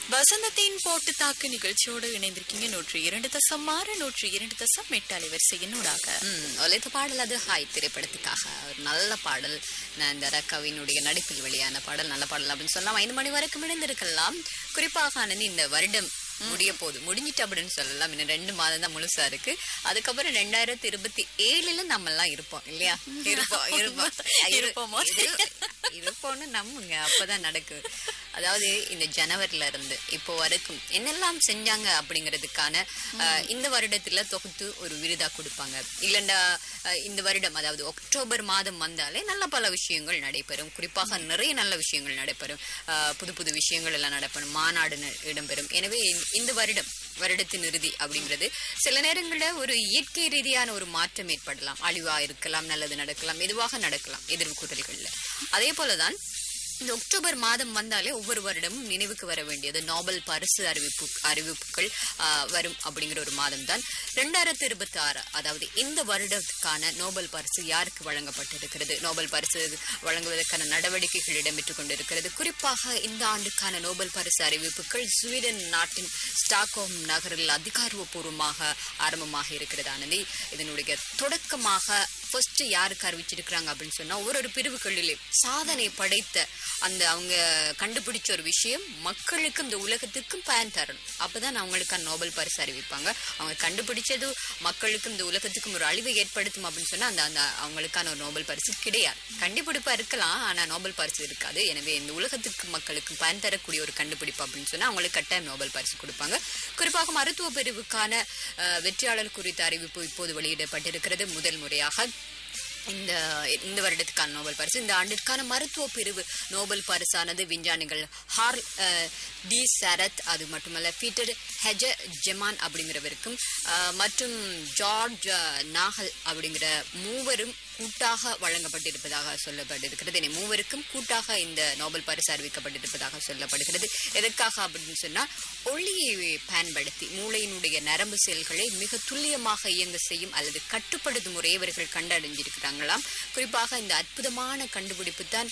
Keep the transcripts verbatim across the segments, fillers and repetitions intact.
வசந்தத்தின் போட்டு தாக்கு நிகழ்ச்சியோடு இணைந்திருக்கீங்க. நூற்றி இரண்டு தசம் ஆறு நூற்றி இரண்டு தசம் எட்டு அலைவரிசையின் ஊடாக ஒலித்த பாடல் அது ஹாய் திரைப்படத்துக்காக ஒரு நல்ல பாடல். நான் இந்த ரக்கவினுடைய நடிப்பில் வெளியான பாடல் நல்ல பாடல் அப்படின்னு சொல்லலாம். ஐந்து மணி வரைக்கும் இணைந்திருக்கலாம். குறிப்பாக இந்த வருடம் முடிய போகுது, முடிஞ்சிட்டு அப்படின்னு சொல்லலாம். இன்னும் ரெண்டு மாதம் தான் முழுசா இருக்கு. அதுக்கப்புறம் ரெண்டாயிரத்தி இருபத்தி ஏழுல நம்ம எல்லாம் இருப்போம் இல்லையா? இருப்போம் இருப்போம் இருப்போம்னு நம்புங்க, அப்பதான் நடக்கு. அதாவது இந்த ஜனவரில இருந்து இப்போ வரைக்கும் என்னெல்லாம் செஞ்சாங்க அப்படிங்கிறதுக்கான இந்த வருடத்துல தொகுத்து ஒரு விருதா கொடுப்பாங்க. இல்லண்டா இந்த வருடம் அதாவது அக்டோபர் மாதம் வந்தாலே நல்ல பல விஷயங்கள் நடைபெறும். குறிப்பாக நிறைய நல்ல விஷயங்கள் நடைபெறும். புது புது விஷயங்கள் எல்லாம் நடைபெறும், மாநாடு இடம்பெறும். எனவே இந்த வருடம் வருடத்தின் இறுதி அப்படிங்கிறது சில நேரங்களில் ஒரு இயற்கை ரீதியான ஒரு மாற்றம் ஏற்படலாம். அழிவா இருக்கலாம், நல்லது நடக்கலாம், எதுவாக நடக்கலாம் எதிர்வு கூறல்கள்ல. அதே போலதான் இந்த அக்டோபர் மாதம் வந்தாலே ஒவ்வொரு வருடமும் நினைவுக்கு வர வேண்டியது நோபல் பரிசு அறிவிப்பு அறிவிப்புகள் வரும் அப்படிங்கிற ஒரு மாதம் தான் ரெண்டாயிரத்தி இருபத்தி ஆறு. அதாவது இந்த வருடத்துக்கான நோபல் பரிசு யாருக்கு வழங்கப்பட்டிருக்கிறது, நோபல் பரிசு வழங்குவதற்கான நடவடிக்கைகள் இடம்பெற்றுக் கொண்டிருக்கிறது. குறிப்பாக இந்த ஆண்டுக்கான நோபல் பரிசு அறிவிப்புகள் ஸ்வீடன் நாட்டின் ஸ்டாக்ஹோம் நகரில் அதிகாரப்பூர்வமாக ஆரம்பமாக இருக்கிறதானது. இதனுடைய தொடக்கமாக ஃபர்ஸ்ட் யாருக்கு அறிவிச்சிருக்கிறாங்க அப்படின்னு சொன்னா ஒரு ஒரு பிரிவுகளிலே சாதனை படைத்த அந்த அவங்க கண்டுபிடிச்ச ஒரு விஷயம் மக்களுக்கும் இந்த உலகத்துக்கும் பயன் தரணும். அப்பதான் அவங்களுக்கான நோபல் பரிசு அறிவிப்பாங்க. அவங்க கண்டுபிடிச்சது மக்களுக்கும் இந்த உலகத்துக்கும் ஒரு அழிவை ஏற்படுத்தும் அப்படின்னு சொன்னா அந்த அந்த அவங்களுக்கான ஒரு நோபல் பரிசு கிடையாது. கண்டுபிடிப்பா இருக்கலாம், ஆனா நோபல் பரிசு இருக்காது. எனவே இந்த உலகத்துக்கு மக்களுக்கும் பயன் தரக்கூடிய ஒரு கண்டுபிடிப்பு அப்படின்னு சொன்னா அவங்களுக்கு கட்டாயம் நோபல் பரிசு கொடுப்பாங்க. குறிப்பாக மருத்துவ பிரிவுக்கான வெற்றியாளர் குறித்த அறிவிப்பு இப்போது வெளியிடப்பட்டிருக்கிறது. முதல் முறையாக இந்த இந்த வருடத்துக்கான நோபல் பரிசு, இந்த ஆண்டிற்கான மருத்துவ பிரிவு நோபல் பரிசானது விஞ்ஞானிகள் ஹார்ல் டி சரத், அது மட்டுமல்ல பீட்டர் ஹெஜ ஜெமான் அப்படிங்கிறவருக்கும் மற்றும் ஜார்ஜ் நாகல் அப்படிங்கிற மூவரும் கூட்டாக வழங்கப்பட்டிருப்பதாக சொல்லப்பட்டிருக்கிறது. இனி மூவருக்கும் கூட்டாக இந்த நோபல் பரிசு அறிவிக்கப்பட்டிருப்பதாக சொல்லப்படுகிறது. எதற்காக அப்படின்னு சொன்னா ஒளியை பயன்படுத்தி மூளையினுடைய நரம்பு செல்களை மிக துல்லியமாக இயங்க செய்யும் அல்லது கட்டுப்படுத்தும் முறையை இவர்கள் கண்டறிஞ்சிருக்கிறாங்களாம். குறிப்பாக இந்த அற்புதமான கண்டுபிடிப்பு தான்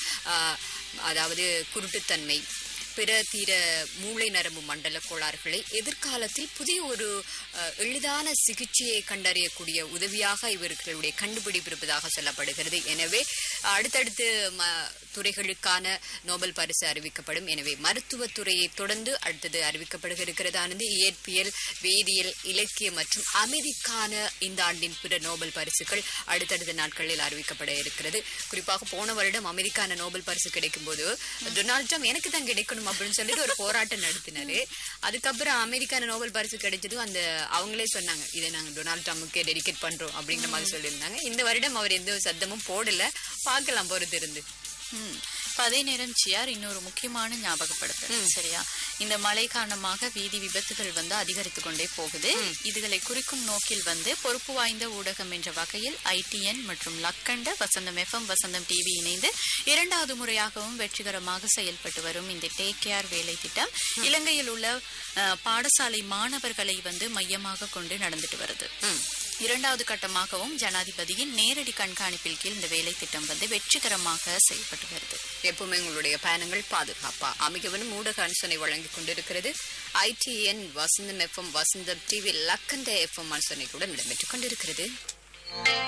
அதாவது குருட்டுத்தன்மை, பிற தீர மூளை நரம்பு மண்டல கோளாறுகளை எதிர்காலத்தில் புதிய ஒரு எளிதான சிகிச்சையை கண்டறியக்கூடிய உதவியாக இவர்களுடைய கண்டுபிடிப்பு இருப்பதாக சொல்லப்படுகிறது. எனவே அடுத்தடுத்து துறைகளுக்கான நோபல் பரிசு அறிவிக்கப்படும். எனவே மருத்துவத்துறையை தொடர்ந்து அடுத்தது அறிவிக்கப்படுக இருக்கிறதானது இயற்பியல், வேதியியல், இலக்கியம் மற்றும் அமைதிக்கான இந்த ஆண்டின் பிற நோபல் பரிசுகள் அடுத்தடுத்த நாட்களில் அறிவிக்கப்பட இருக்கிறது. குறிப்பாக போன வருடம் அமெரிக்கான நோபல் பரிசு கிடைக்கும் போது டொனால்ட் ட்ரம்ப் எனக்கு தான் கிடைக்கணும் அப்படின்னு சொல்லிட்டு ஒரு போராட்டம் நடத்தினாரு. அதுக்கப்புறம் அமெரிக்கான நோபல் பரிசு கிடைச்சதும் அந்த அவங்களே சொன்னாங்க இதை நாங்க டொனால்ட் ட்ரம்புக்கு டெடிகேட் பண்றோம் அப்படிங்கிற மாதிரி சொல்லியிருந்தாங்க. இந்த வருடம் அவர் எந்த சத்தமும் போடல, பார்க்கலாம் பொறுத்து இருந்து. ம் அதே நேரம் சியார் இன்னொரு முக்கியமான ஞாபகப்படுத்து சரியா, இந்த மழை காரணமாக வீதி விபத்துகள் வந்து அதிகரித்து கொண்டே போகுது. இதுகளை குறிக்கும் நோக்கில் வந்து பொறுப்பு வாய்ந்த ஊடகம் என்ற வகையில் ஐடிஎன் மற்றும் லக்கண்ட வசந்தம் எஃப்எம் வசந்தம் டிவி இணைந்து இரண்டாவது முறையாகவும் வெற்றிகரமாக செயல்பட்டு வரும் இந்த டேக் கேர் வேலை திட்டம் இலங்கையில் உள்ள பாடசாலை மாணவர்களை வந்து மையமாக கொண்டு நடந்துட்டு வருது. இரண்டாவது கட்டமாகவும் ஜனாதிபதியின் நேரடி கண்காணிப்பில் கீழ் இந்த வேலை திட்டம் வந்து வெற்றிகரமாக செயல்பட்டு வருது. எப்பவுமே உங்களுடைய பயணங்கள் பாதுகாப்பா அமைகவும் ஊடக அனுசனை வழங்கி கொண்டிருக்கிறது. ஐடிஎன் வசந்தம் எஃப்எம் வசந்தம் டிவி லக்கண்ட எஃப்எம் அனுசனை கூட இடம்பெற்றுக் கொண்டிருக்கிறது.